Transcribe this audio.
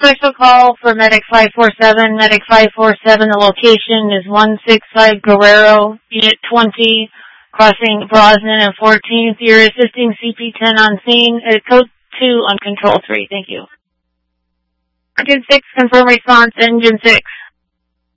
special call for Medic 547. Medic 547, the location is 165 Guerrero, Unit 20, crossing Brosnan and 14th. You're assisting CP10 on scene. Code 2 on Control 3. Thank you. Engine 6, confirm response. Engine 6.